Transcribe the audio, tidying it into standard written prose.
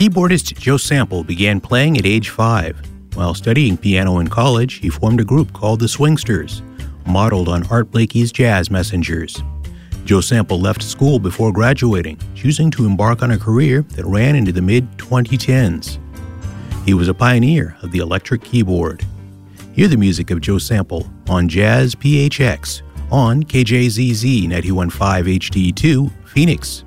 Keyboardist Joe Sample began playing at age 5. While studying piano in college, he formed a group called the Swingsters, modeled on Art Blakey's Jazz Messengers. Joe Sample left school before graduating, choosing to embark on a career that ran into the mid-2010s. He was a pioneer of the electric keyboard. Hear the music of Joe Sample on Jazz PHX on KJZZ 91.5 HD2, Phoenix.